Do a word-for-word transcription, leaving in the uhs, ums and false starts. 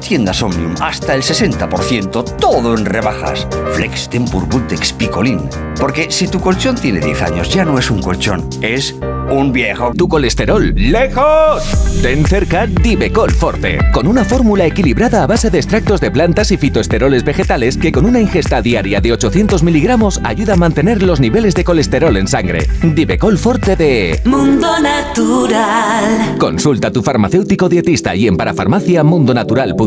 tiendas Omnium, hasta el sesenta por ciento, todo en rebajas. Flex Tempur Vultex Picolín. Porque si tu colchón tiene diez años, ya no es un colchón, es un viejo. Tu colesterol, ¡lejos! Ten cerca Divecol Forte, con una fórmula equilibrada a base de extractos de plantas y fitoesteroles vegetales que con una ingesta diaria de ochocientos miligramos ayuda a mantener los niveles de colesterol en sangre. Divecol Forte de Mundo Natural. Consulta a tu farmacéutico dietista y en parafarmacia mundonatural punto com.